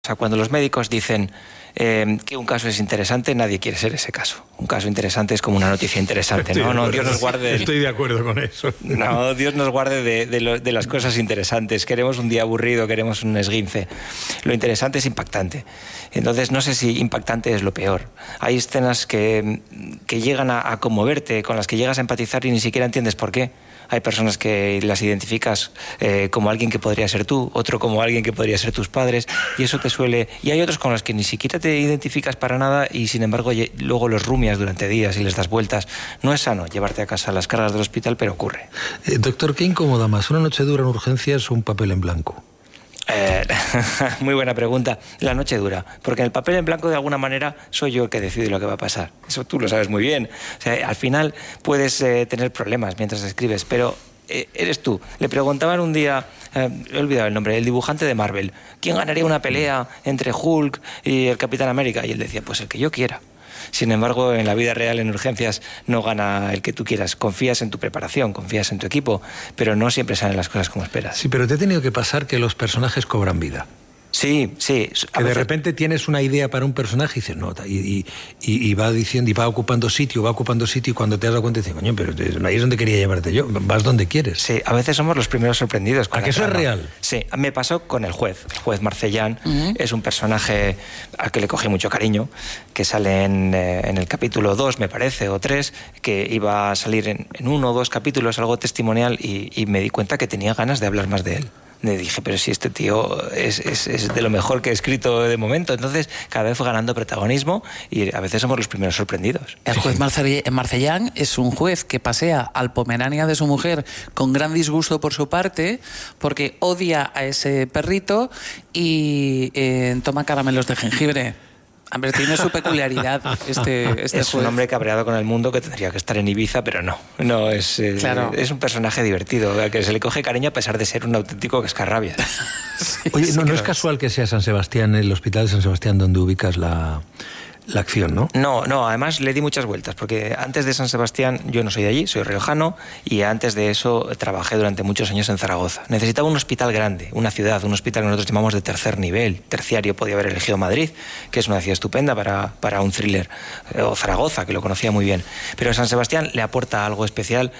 O sea, cuando los médicos dicen que un caso es interesante, nadie quiere ser ese caso. Un caso interesante es como una noticia interesante, ¿no? No, Dios nos guarde. Estoy de acuerdo con eso. No, Dios nos guarde de las cosas interesantes. Queremos un día aburrido, queremos un esguince. Lo interesante es impactante. Entonces, no sé si impactante es lo peor. Hay escenas que llegan a conmoverte, con las que llegas a empatizar y ni siquiera entiendes por qué. Hay personas que las identificas como alguien que podría ser tú, otro como alguien que podría ser tus padres, y eso te suele... Y hay otros con los que ni siquiera te identificas para nada y, sin embargo, luego los rumias durante días y les das vueltas. No es sano llevarte a casa las cargas del hospital, pero ocurre. Doctor, ¿qué incomoda más? ¿Una noche dura en urgencias o un papel en blanco? Muy buena pregunta. La noche dura, porque en el papel en blanco de alguna manera soy yo el que decide lo que va a pasar. Eso tú lo sabes muy bien. O sea, al final puedes tener problemas mientras escribes, pero eres tú. Le preguntaban un día, he olvidado el nombre, el dibujante de Marvel, ¿quién ganaría una pelea entre Hulk y el Capitán América? Y él decía, pues el que yo quiera. Sin embargo, en la vida real, en urgencias, no gana el que tú quieras. Confías en tu preparación, confías en tu equipo, pero no siempre salen las cosas como esperas. Sí, pero te ha tenido que pasar que los personajes cobran vida. Sí, sí. Que de repente tienes una idea para un personaje y dices, no, y va diciendo, y va ocupando sitio, y cuando te das cuenta dices, coño, pero ahí es donde quería llevarte yo, vas donde quieres. Sí, a veces somos los primeros sorprendidos. ¿A que eso es real? Sí, me pasó con el juez Marcellán. Es un personaje al que le cogí mucho cariño, que sale en el capítulo 2, me parece, o 3, que iba a salir en 1 o 2 capítulos, algo testimonial, y me di cuenta que tenía ganas de hablar más de él. Me dije, pero si este tío es de lo mejor que he escrito de momento. Entonces, cada vez fue ganando protagonismo y a veces somos los primeros sorprendidos. El juez Marcellán es un juez que pasea al Pomerania de su mujer con gran disgusto por su parte, porque odia a ese perrito y toma caramelos de jengibre. Hombre, tiene su peculiaridad este es juez. Un hombre cabreado con el mundo que tendría que estar en Ibiza, pero no claro. Es un personaje divertido, al que se le coge cariño a pesar de ser un auténtico cascarrabias. Sí, oye, no es casual que sea San Sebastián, el hospital de San Sebastián, donde ubicas la acción, ¿no? No, además le di muchas vueltas, porque antes de San Sebastián yo no soy de allí, soy riojano, y antes de eso trabajé durante muchos años en Zaragoza. Necesitaba un hospital grande, una ciudad, un hospital que nosotros llamamos de tercer nivel, terciario. Podía haber elegido Madrid, que es una ciudad estupenda para un thriller, o Zaragoza, que lo conocía muy bien. Pero San Sebastián le aporta algo especial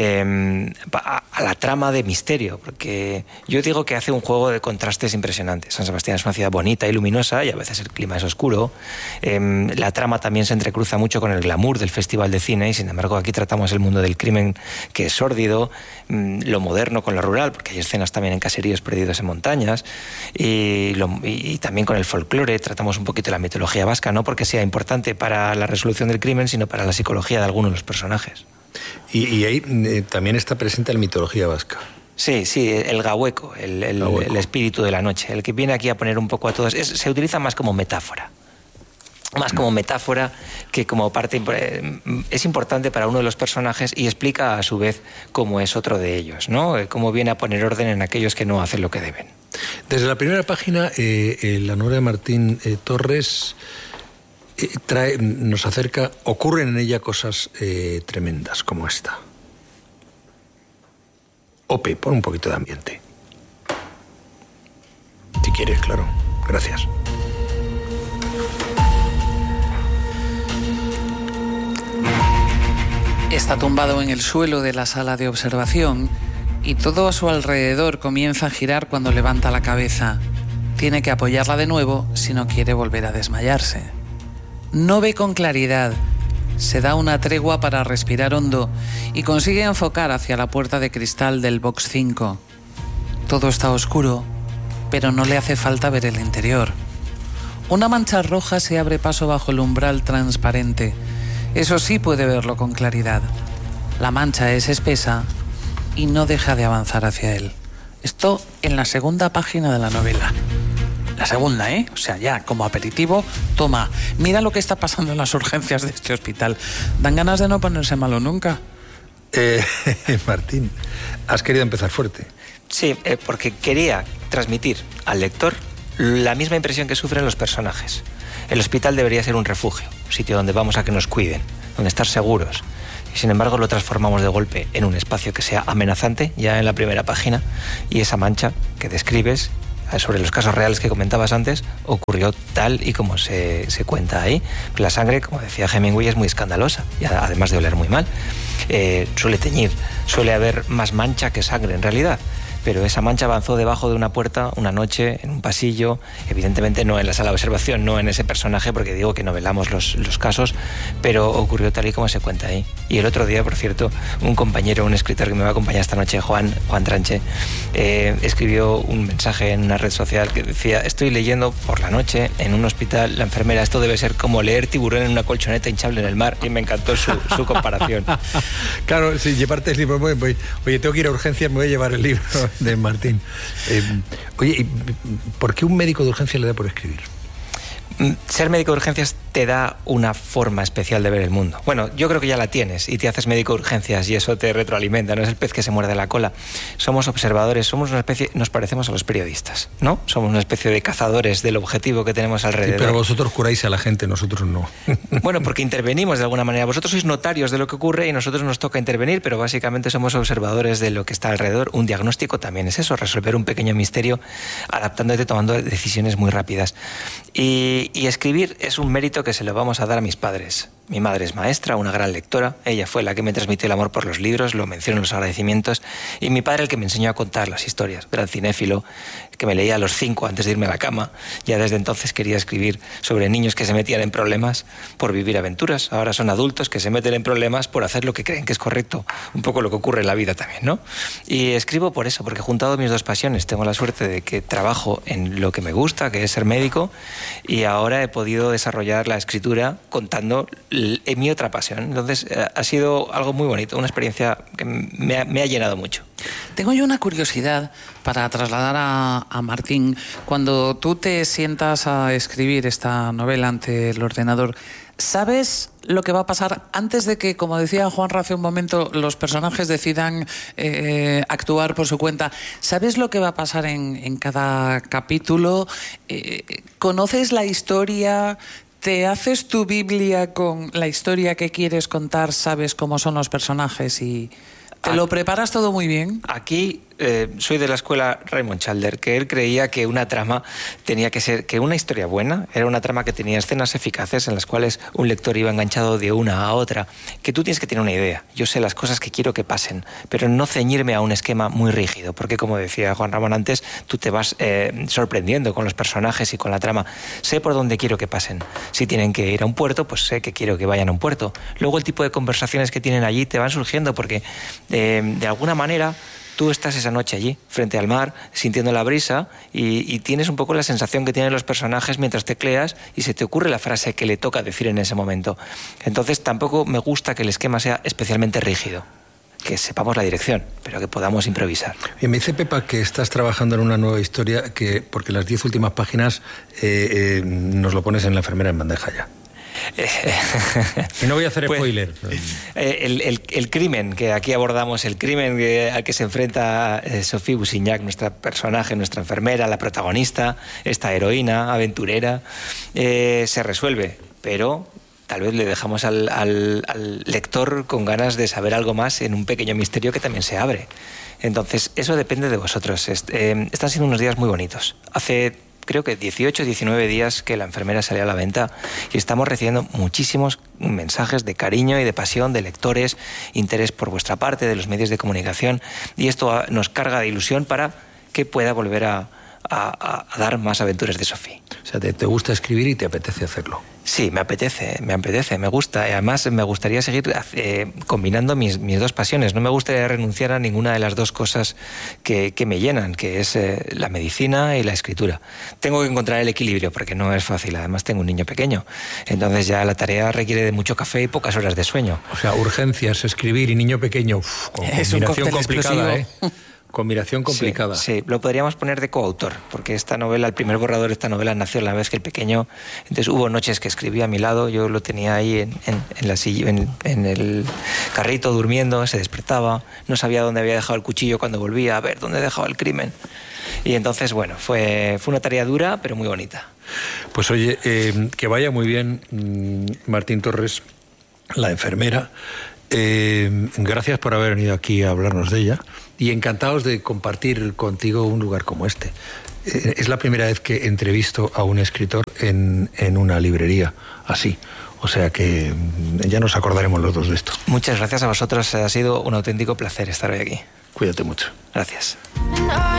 a la trama de misterio, porque yo digo que hace un juego de contrastes impresionantes. San Sebastián es una ciudad bonita y luminosa, y a veces el clima es oscuro. La trama también se entrecruza mucho con el glamour del Festival de Cine, y sin embargo aquí tratamos el mundo del crimen, que es sórdido, lo moderno con lo rural, porque hay escenas también en caseríos perdidos en montañas, y también con el folclore. Tratamos un poquito la mitología vasca, no porque sea importante para la resolución del crimen, sino para la psicología de algunos de los personajes. Y ahí también está presente la mitología vasca. Sí, el gahueco, el espíritu de la noche, el que viene aquí a poner un poco a todos. Se utiliza más como metáfora. Que como parte es importante para uno de los personajes, y explica a su vez cómo es otro de ellos, ¿no? Cómo viene a poner orden en aquellos que no hacen lo que deben. Desde la primera página, la novela de Martín Torres nos acerca, ocurren en ella cosas tremendas como esta. Ope, pon un poquito de ambiente. Si quieres, claro. Gracias. Está tumbado en el suelo de la sala de observación y todo a su alrededor comienza a girar cuando levanta la cabeza. Tiene que apoyarla de nuevo si no quiere volver a desmayarse. No ve con claridad. Se da una tregua para respirar hondo y consigue enfocar hacia la puerta de cristal del box 5. Todo está oscuro, pero no le hace falta ver el interior. Una mancha roja se abre paso bajo el umbral transparente. Eso sí puede verlo con claridad. La mancha es espesa y no deja de avanzar hacia él. Esto en la segunda página de la novela. La segunda, ¿eh? O sea, ya como aperitivo, toma, mira lo que está pasando en las urgencias de este hospital. Dan ganas de no ponerse malo nunca. Martín, has querido empezar fuerte. Sí, porque quería transmitir al lector la misma impresión que sufren los personajes. El hospital debería ser un refugio, un sitio donde vamos a que nos cuiden, donde estar seguros. Y sin embargo lo transformamos de golpe en un espacio que sea amenazante, ya en la primera página, y esa mancha que describes sobre los casos reales que comentabas antes, ocurrió tal y como se cuenta ahí. La sangre, como decía Hemingway, es muy escandalosa, y además de oler muy mal. Suele teñir, suele haber más mancha que sangre en realidad. Pero esa mancha avanzó debajo de una puerta una noche, en un pasillo, evidentemente no en la sala de observación, no en ese personaje, porque digo que novelamos los casos, pero ocurrió tal y como se cuenta ahí. Y el otro día, por cierto, un compañero, un escritor que me va a acompañar esta noche, Juan Tranche, escribió un mensaje en una red social que decía: estoy leyendo por la noche en un hospital, la enfermera, esto debe ser como leer tiburón en una colchoneta hinchable en el mar, y me encantó su comparación. Claro, si llevarte el libro, oye, tengo que ir a urgencias, me voy a llevar el libro de Martín. Oye, ¿por qué un médico de urgencias le da por escribir? Ser médico de urgencias te da una forma especial de ver el mundo. Bueno, yo creo que ya la tienes y te haces médico de urgencias y eso te retroalimenta, no es el pez que se muerde la cola. Somos observadores, somos una especie, nos parecemos a los periodistas, ¿no? Somos una especie de cazadores del objetivo que tenemos alrededor. Sí, pero vosotros curáis a la gente, nosotros no. Bueno, porque intervenimos de alguna manera. Vosotros sois notarios de lo que ocurre y nosotros nos toca intervenir, pero básicamente somos observadores de lo que está alrededor. Un diagnóstico también es eso, resolver un pequeño misterio adaptándote, tomando decisiones muy rápidas. Y escribir es un mérito que se lo vamos a dar a mis padres. Mi madre es maestra, una gran lectora. Ella fue la que me transmitió el amor por los libros, lo menciono en los agradecimientos. Y mi padre el que me enseñó a contar las historias. Gran cinéfilo, que me leía a los 5 antes de irme a la cama. Ya desde entonces quería escribir sobre niños que se metían en problemas por vivir aventuras. Ahora son adultos que se meten en problemas por hacer lo que creen que es correcto. Un poco lo que ocurre en la vida también, ¿no? Y escribo por eso, porque he juntado mis dos pasiones. Tengo la suerte de que trabajo en lo que me gusta, que es ser médico, y ahora he podido desarrollar la escritura contando mi otra pasión. Entonces ha sido algo muy bonito, una experiencia que me ha llenado mucho. Tengo yo una curiosidad para trasladar a Martín. Cuando tú te sientas a escribir esta novela ante el ordenador, ¿sabes lo que va a pasar antes de que, como decía Juan hace un momento, los personajes decidan actuar por su cuenta? ¿Sabes lo que va a pasar en cada capítulo? ¿Conoces la historia? ¿Te haces tu Biblia con la historia que quieres contar? ¿Sabes cómo son los personajes y te lo preparas todo muy bien? Aquí soy de la escuela Raymond Chandler, que él creía que una trama tenía que ser, que una historia buena era una trama que tenía escenas eficaces en las cuales un lector iba enganchado de una a otra, que tú tienes que tener una idea. Yo sé las cosas que quiero que pasen, pero no ceñirme a un esquema muy rígido, porque como decía Juan Ramón antes, tú te vas sorprendiendo con los personajes y con la trama. Sé por dónde quiero que pasen. Si tienen que ir a un puerto, pues sé que quiero que vayan a un puerto. Luego el tipo de conversaciones que tienen allí te van surgiendo porque de alguna manera tú estás esa noche allí, frente al mar, sintiendo la brisa y tienes un poco la sensación que tienen los personajes mientras tecleas y se te ocurre la frase que le toca decir en ese momento. Entonces tampoco me gusta que el esquema sea especialmente rígido, que sepamos la dirección, pero que podamos improvisar. Y me dice Pepa que estás trabajando en una nueva historia, porque las 10 últimas páginas nos lo pones en La enfermera en bandeja ya. Y no voy a hacer spoiler. El crimen que aquí abordamos, el crimen al que se enfrenta Sophie Boussignac, nuestra personaje, nuestra enfermera, la protagonista, esta heroína aventurera, se resuelve, pero tal vez le dejamos al lector con ganas de saber algo más en un pequeño misterio que también se abre. Entonces, eso depende de vosotros. Están siendo unos días muy bonitos. Hace, creo que 18, 19 días que la enfermera salió a la venta y estamos recibiendo muchísimos mensajes de cariño y de pasión de lectores, interés por vuestra parte, de los medios de comunicación, y esto nos carga de ilusión para que pueda volver a dar más aventuras de Sophie. O sea, te gusta escribir y te apetece hacerlo. Sí, me apetece, me gusta. Y además me gustaría seguir combinando mis dos pasiones. No me gustaría renunciar a ninguna de las dos cosas que me llenan, que es la medicina y la escritura. Tengo que encontrar el equilibrio porque no es fácil. Además tengo un niño pequeño. Entonces ya la tarea requiere de mucho café y pocas horas de sueño. O sea, urgencias, escribir y niño pequeño. Es combinación un complicada, explosivo. Combinación complicada. Sí, lo podríamos poner de coautor, porque esta novela, el primer borrador de esta novela nació la vez que el pequeño, entonces hubo noches que escribía a mi lado, yo lo tenía ahí en la silla, en el carrito durmiendo, se despertaba, no sabía dónde había dejado el cuchillo cuando volvía, a ver dónde dejaba el crimen. Y entonces, bueno, fue una tarea dura, pero muy bonita. Pues oye, que vaya muy bien, Martín Torres, la enfermera. Gracias por haber venido aquí a hablarnos de ella y encantados de compartir contigo un lugar como este. es la primera vez que entrevisto a un escritor en una librería así. O sea que ya nos acordaremos los dos de esto. Muchas gracias a vosotros, ha sido un auténtico placer estar hoy aquí. Cuídate mucho. Gracias.